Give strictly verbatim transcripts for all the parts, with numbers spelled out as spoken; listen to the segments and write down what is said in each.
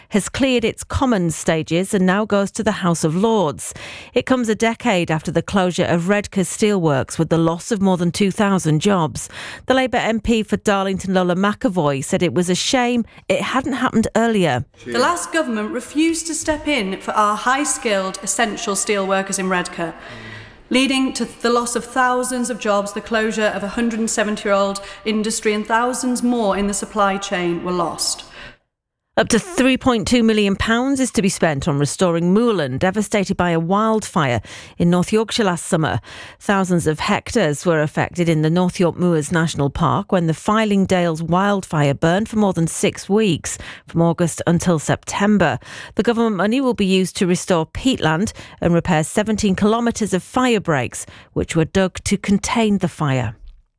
has cleared its Commons stages and now goes to the House of Lords. It comes a decade after the closure of Redcar Steelworks with the loss of more than two thousand jobs. The Labour M P for Darlington, Lola McAvoy, said it was a shame it hadn't happened earlier. The last government refused to step in for our high-skilled, essential steelworkers in Redcar, leading to the loss of thousands of jobs, the closure of a one hundred seventy-year-old industry, and thousands more in the supply chain were lost. Up to three point two million pounds is to be spent on restoring Moorland, devastated by a wildfire in North Yorkshire last summer. Thousands of hectares were affected in the North York Moors National Park when the Filing Dales wildfire burned for more than six weeks, from August until September. The government money will be used to restore peatland and repair seventeen kilometres of fire breaks, which were dug to contain the fire.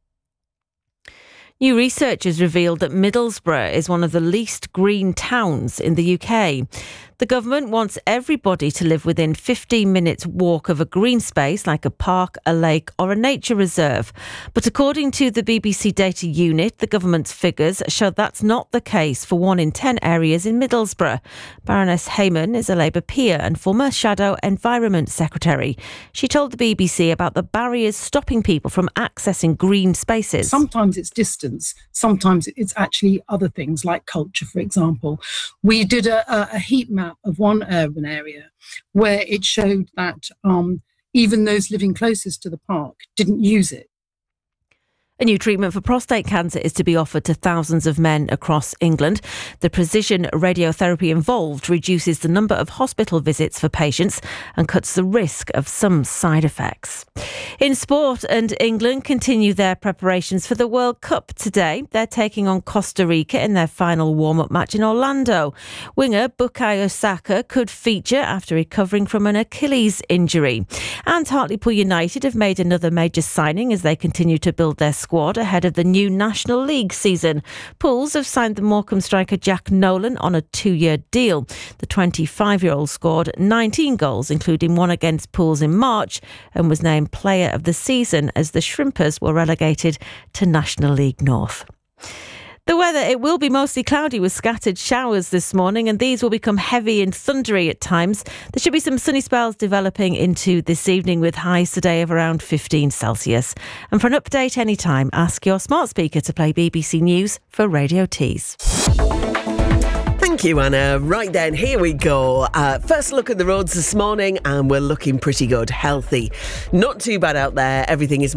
New research has revealed that Middlesbrough is one of the least green towns in the U K. The government wants everybody to live within fifteen minutes walk of a green space like a park, a lake or a nature reserve. But according to the B B C Data Unit, the government's figures show that's not the case for one in ten areas in Middlesbrough. Baroness Heyman is a Labour peer and former Shadow Environment Secretary. She told the B B C about the barriers stopping people from accessing green spaces. Sometimes it's distance, sometimes it's actually other things like culture, for example. We did a, a, a heat map of one urban area where it showed that um, even those living closest to the park didn't use it. A new treatment for prostate cancer is to be offered to thousands of men across England. The precision radiotherapy involved reduces the number of hospital visits for patients and cuts the risk of some side effects. In sport, and England continue their preparations for the World Cup today. They're taking on Costa Rica in their final warm-up match in Orlando. Winger Bukayo Saka could feature after recovering from an Achilles injury. And Hartlepool United have made another major signing as they continue to build their squad ahead of the new National League season. Pools have signed the Morecambe striker Jack Nolan on a two-year deal. The twenty-five-year-old scored nineteen goals, including one against Pools in March, and was named Player of the Season as the Shrimpers were relegated to National League North. The weather, it will be mostly cloudy with scattered showers this morning, and these will become heavy and thundery at times. There should be some sunny spells developing into this evening with highs today of around fifteen Celsius. And for an update anytime, ask your smart speaker to play B B C News for Radio Tees. Thank you, Anna. Right then, here we go. Uh, first look at the roads this morning, and we're looking pretty good, healthy. Not too bad out there. Everything is